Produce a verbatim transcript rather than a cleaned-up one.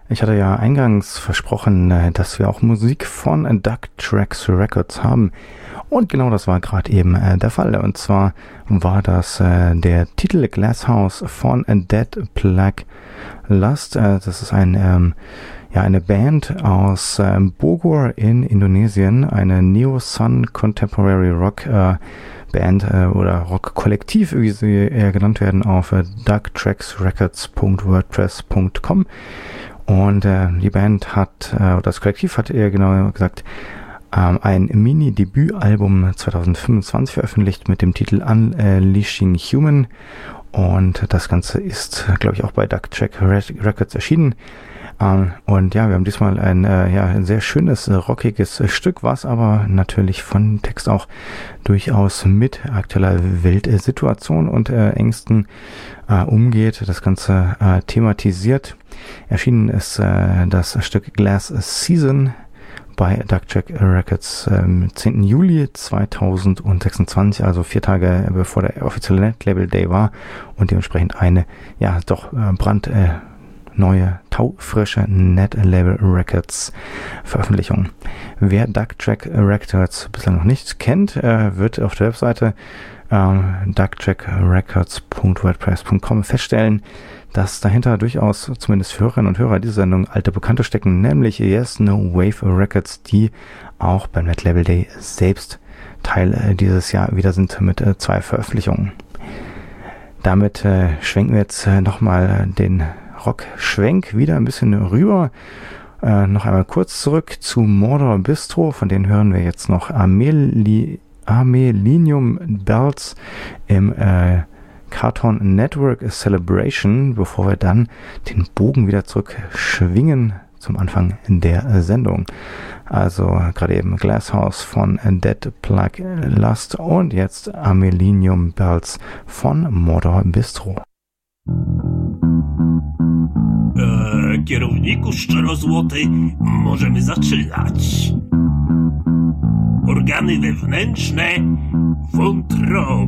Ich hatte ja eingangs versprochen, dass wir auch Musik von Duck Tracks Records haben. Und genau das war gerade eben äh, der Fall. Und zwar war das äh, der Titel Glasshouse von Dead Plague Lust. Äh, das ist ein, ähm, ja, eine Band aus äh, Bogor in Indonesien, eine Neo-Sun Contemporary Rock äh, Band äh, oder Rock-Kollektiv, wie sie eher genannt werden, auf äh, duck tracks records punkt wordpress punkt com. Und äh, die Band hat, äh, das Kollektiv hat eher genau gesagt, ähm, ein Mini-Debütalbum zwanzig fünfundzwanzig veröffentlicht mit dem Titel Unleashing Human. Und das Ganze ist, glaube ich, auch bei Duck Track Records erschienen. Ähm, und ja, wir haben diesmal ein, äh, ja, ein sehr schönes, äh, rockiges äh, Stück, was aber natürlich von Text auch durchaus mit aktueller Weltsituation und äh, Ängsten äh, umgeht, das Ganze äh, thematisiert. Erschienen ist äh, das Stück Glass Season bei Duck Track Records am äh, zehnten Juli zweitausendsechsundzwanzig, also vier Tage bevor der offizielle Netlabel Day war und dementsprechend eine, ja, doch äh, brand äh, neue, taufrische Netlabel Records Veröffentlichung. Wer Duck Track Records bislang noch nicht kennt, äh, wird auf der Webseite äh, duck track records punkt wordpress punkt com feststellen, dass dahinter durchaus, zumindest für Hörerinnen und Hörer dieser Sendung, alte Bekannte stecken, nämlich Yes No Wave Records, die auch beim Netlabel Day selbst Teil äh, dieses Jahr wieder sind mit äh, zwei Veröffentlichungen. Damit äh, schwenken wir jetzt äh, nochmal den Rock-Schwenk wieder ein bisschen rüber. Äh, noch einmal kurz zurück zu Mordor Bistro, von denen hören wir jetzt noch Ameli- Amelinium Bells im äh, Cartoon Network Celebration, bevor wir dann den Bogen wieder zurück schwingen zum Anfang der Sendung. Also gerade eben Glasshouse von Dead Plague Lust und jetzt Amelinium Bells von Mordor Bistro. Eee, kierowniku szczerozłoty, możemy zaczynać. Organy wewnętrzne, wątroba.